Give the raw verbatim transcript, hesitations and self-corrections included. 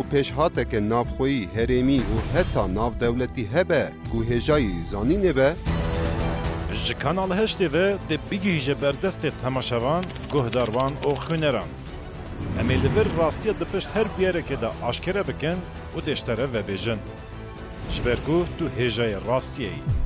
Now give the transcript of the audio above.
پێشهاتێکە ناوخۆیی هەرێمی و هەتا ناودەوڵەتی هەبە ku hêjayî zanînê be? Ji Kanal Heştê ve de bigihîje berdestê temaşevan, guhdarvan û xwîneran. Em ê li vir rastiya di pişt her bûyerekê de aşkere bikin û deştere vebêjin. Ji ber ku tu hêjayê rastiyê yî.